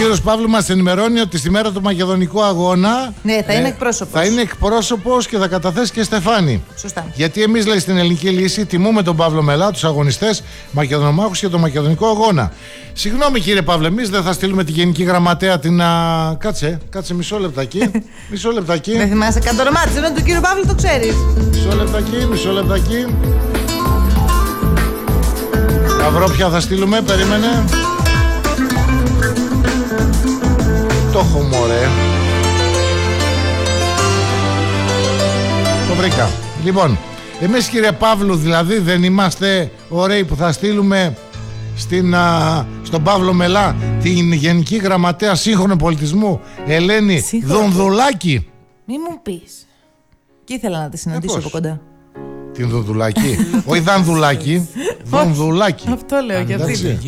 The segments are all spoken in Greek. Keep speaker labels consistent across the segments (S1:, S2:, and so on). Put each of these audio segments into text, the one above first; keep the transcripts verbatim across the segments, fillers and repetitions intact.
S1: κύριος Παύλου μας ενημερώνει ότι στη μέρα του μακεδονικού αγώνα.
S2: Ναι, θα είναι εκπρόσωπος.
S1: Θα είναι εκπρόσωπος και θα καταθέσει και στεφάνι.
S2: Σωστά.
S1: Γιατί εμείς, λέει, στην Ελληνική Λύση τιμούμε τον Παύλο Μελά, τους αγωνιστές μακεδονομάχους και τον μακεδονικό αγώνα. Συγγνώμη κύριε Παύλε, εμείς δεν θα στείλουμε τη Γενική Γραμματέα την. Α... Κάτσε, κάτσε μισό λεπτάκι. Μισό λεπτάκι.
S2: Δεν θυμάσαι καν το όνομά της, ενώ του κύριου Παύλου το ξέρεις.
S1: Μισό λεπτάκι, μισό λεπτάκι. Θα βρω ποια θα στείλουμε, περίμενε. Το έχω μωρέ. Το βρήκα. Λοιπόν, εμείς κύριε Παύλου δηλαδή δεν είμαστε ωραίοι που θα στείλουμε στην, α, στον Παύλο Μελά την Γενική Γραμματέα Σύγχρονου Πολιτισμού Ελένη
S2: Σύγχρονο.
S1: Δονδουλάκη.
S2: Μη μου πεις. Και ήθελα να τη συναντήσω
S1: Ε,
S2: από κοντά.
S1: Την Δονδουλάκη. Όχι Δανδουλάκη. Δονδουλάκη.
S2: Αυτό λέω και αυτή.
S1: Εντάξει.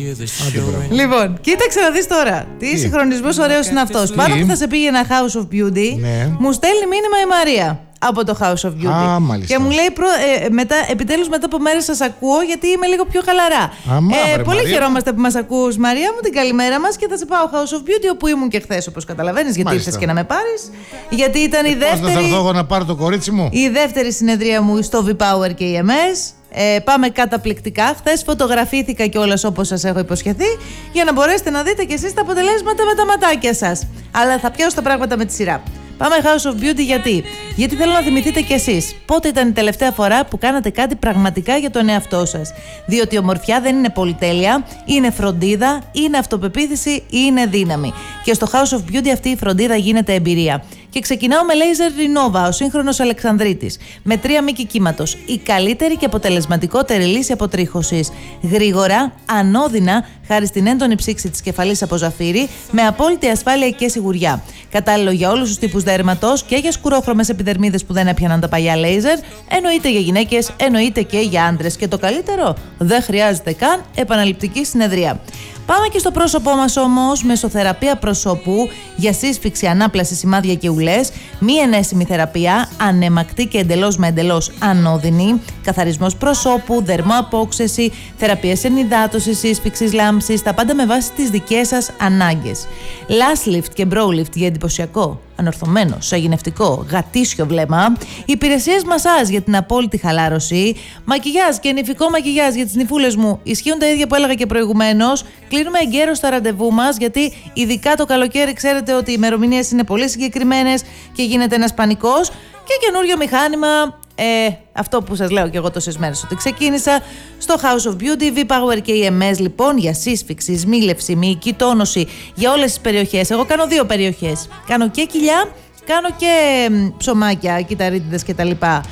S2: Λοιπόν, κοίταξε να δεις τώρα. Τι συγχρονισμός ωραίος είναι αυτός. Πάνω που θα σε πήγαινα House of Beauty,
S1: Ναι.
S2: μου στέλνει μήνυμα η Μαρία από το House of Beauty.
S1: Α, μάλιστα.
S2: Και μου λέει προ, ε, μετά, επιτέλους μετά από μέρες σας ακούω γιατί είμαι λίγο πιο χαλαρά.
S1: Αμά,
S2: ε,
S1: βρε,
S2: πολύ
S1: Μαρία.
S2: χαιρόμαστε που μας ακούς, Μαρία μου, την καλημέρα μας και θα σε πάω House of Beauty όπου ήμουν και χθες, όπως καταλαβαίνεις, γιατί
S1: Μάλιστα.
S2: ήρθες και να με πάρεις. Γιατί ήταν η
S1: Πώς δεν θα
S2: δεύτερη,
S1: έρθω εγώ να πάρω το κορίτσι μου.
S2: η δεύτερη συνεδρία μου στο V-Power και η εμ ες. Ε, πάμε καταπληκτικά. Χθες φωτογραφήθηκα κιόλας όπως σας έχω υποσχεθεί για να μπορέσετε να δείτε κι εσείς τα αποτελέσματα με τα ματάκια σας. Αλλά θα πιάσω τα πράγματα με τη σειρά. Πάμε House of Beauty γιατί. Γιατί θέλω να θυμηθείτε κι εσείς πότε ήταν η τελευταία φορά που κάνατε κάτι πραγματικά για τον εαυτό σας. Διότι η ομορφιά δεν είναι πολυτέλεια, είναι φροντίδα, είναι αυτοπεποίθηση, είναι δύναμη. Και στο House of Beauty αυτή η φροντίδα γίνεται εμπειρία. Και ξεκινάω με Laser Renova, ο σύγχρονος Αλεξανδρίτης. Με τρία μήκη κύματος. Η καλύτερη και αποτελεσματικότερη λύση αποτρίχωσης. Γρήγορα, ανώδυνα, χάρη στην έντονη ψήξη της κεφαλής από ζαφύρι, με απόλυτη ασφάλεια και σιγουριά. Κατάλληλο για όλους τους τύπους δέρματος και για σκουρόχρωμες επιδερμίδες που δεν έπιαναν τα παλιά λέιζερ, εννοείται για γυναίκες, εννοείται και για άντρες. Και το καλύτερο, δεν χρειάζεται καν επαναληπτική συνεδρία. Πάμε και στο πρόσωπό μας όμως, μεσοθεραπεία προσώπου για σύσφυξη, ανάπλαση, σημάδια και ουλές, μη ενέσιμη θεραπεία, ανεμακτή και εντελώς με εντελώς ανώδυνη, καθαρισμός προσώπου, δερμοαπόξεση, θεραπείες ενυδάτωσης, σύσφυξης, λάμψης, τα πάντα με βάση τις δικές σας ανάγκες. Lash lift και brow lift για εντυπωσιακό, ανορθωμένο, σαγηνευτικό, γατήσιο βλέμμα, υπηρεσίες μασάζ για την απόλυτη χαλάρωση, μακιγιάζ και νυφικό μακιγιάζ για τις νυφούλες μου. Ισχύουν τα ίδια που έλεγα και προηγουμένως. Κλείνουμε εγκαίρως τα ραντεβού μας, γιατί ειδικά το καλοκαίρι ξέρετε ότι οι ημερομηνίες είναι πολύ συγκεκριμένες και γίνεται ένας πανικός. Και καινούριο μηχάνημα, ε, αυτό που σας λέω και εγώ τόσες μέρες ότι ξεκίνησα, στο House of Beauty, V-Power και η εμ ες λοιπόν, για σύσφυξη, σμίλευση, μυϊκή τόνωση, για όλες τις περιοχές. Εγώ κάνω δύο περιοχές. Κάνω και κοιλιά, κάνω και ψωμάκια, κυταρίτιδες κτλ.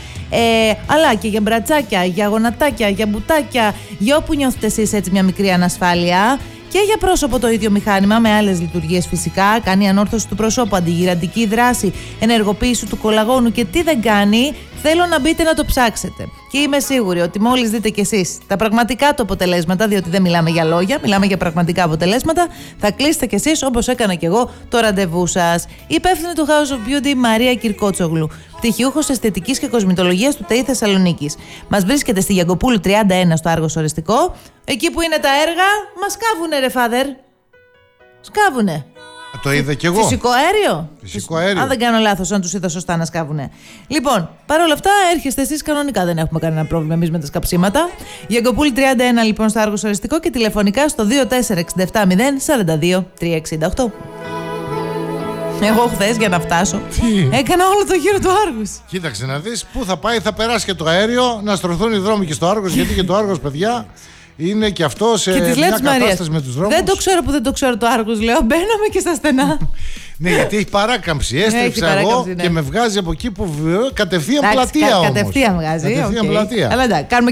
S2: Ε, αλλά και για μπρατσάκια, για γονατάκια, για μπουτάκια, για όπου νιώθετε εσείς έτσι μια μικρή ανασφάλεια. Και για πρόσωπο το ίδιο μηχάνημα, με άλλες λειτουργίες φυσικά. Κάνει ανόρθωση του προσώπου, αντιγυραντική δράση, ενεργοποίηση του κολαγόνου και τι δεν κάνει. Θέλω να μπείτε να το ψάξετε. Και είμαι σίγουρη ότι μόλις δείτε κι εσείς τα πραγματικά του αποτελέσματα, διότι δεν μιλάμε για λόγια, μιλάμε για πραγματικά αποτελέσματα, θα κλείσετε κι εσείς όπως έκανα κι εγώ το ραντεβού σας. Η υπεύθυνη του House of Beauty, Μαρία Κυρκότσογλου, πτυχιούχος αισθητικής και κοσμητολογίας του ΤΕΙ Θεσσαλονίκης. Μας βρίσκεται στη Γιαγκοπούλου τριάντα ένα στο Άργος Οριστικό. Εκεί που είναι τα έργα, μας σκάβουνε ρε φάδερ. Σκάβουνε.
S1: Το είδα κι εγώ.
S2: Φυσικό αέριο.
S1: Φυσικό αέριο.
S2: Αν δεν κάνω λάθος, αν τους είδα σωστά να σκάβουνε. Λοιπόν, παρόλα αυτά έρχεστε εσείς κανονικά, δεν έχουμε κανένα πρόβλημα εμείς με τα σκαψίματα. Γιαγκοπούλη τριάντα ένα λοιπόν στο Άργος Οριστικό και τηλεφωνικά στο δύο τέσσερα έξι επτά μηδέν τέσσερα δύο τρία έξι οκτώ. Εγώ χθες για να φτάσω
S1: Τι?
S2: έκανα όλο το γύρο του Άργους.
S1: Κοίταξε να δεις πού θα πάει, θα περάσει και το αέριο, να στρωθούν οι δρόμοι και στο Άργος, γιατί και το Άργος, παιδιά, είναι και αυτό σε
S2: Και της λέω
S1: μια
S2: της Μαρίας,
S1: κατάσταση με τους δρόμους.
S2: δεν το ξέρω που δεν το ξέρω το Άργος, λέω. Μπαίνομαι και στα στενά.
S1: Ναι, γιατί έχει παράκαμψη. Έστρεψα
S2: Έχει
S1: εγώ
S2: παράκαμψη, ναι.
S1: και με βγάζει από εκεί που β- κατευθείαν
S2: Εντάξει,
S1: πλατεία
S2: κα-
S1: όμως.
S2: Κατευθείαν βγάζει.
S1: Κατευθείαν
S2: οκ.
S1: πλατεία.
S2: Αλλά εντάξει, κάνουμε